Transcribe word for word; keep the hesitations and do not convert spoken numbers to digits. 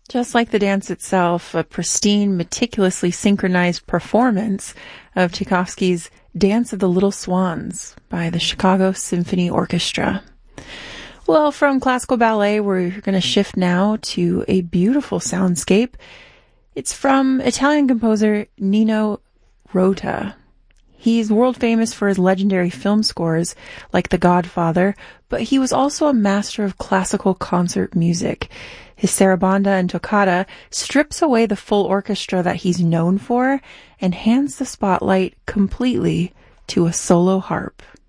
Just like the dance itself, a pristine, meticulously synchronized performance of Tchaikovsky's Dance of the Little Swans by the Chicago Symphony Orchestra. Well, from classical ballet, we're going to shift now to a beautiful soundscape. It's from Italian composer Nino Rota. He's world famous for his legendary film scores, like The Godfather, but he was also a master of classical concert music. His Sarabanda and Toccata strips away the full orchestra that he's known for and hands the spotlight completely to a solo harp.